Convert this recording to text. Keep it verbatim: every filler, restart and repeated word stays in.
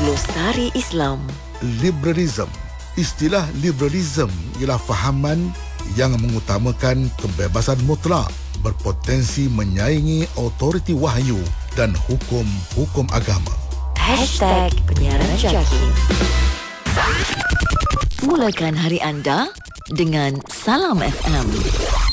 Glosari Islam. Liberalism. Istilah liberalism ialah fahaman yang mengutamakan kebebasan mutlak, berpotensi menyaingi autoriti wahyu dan hukum-hukum agama. Hashtag Penyiaran Jaki. Mulakan hari anda dengan Salam F M.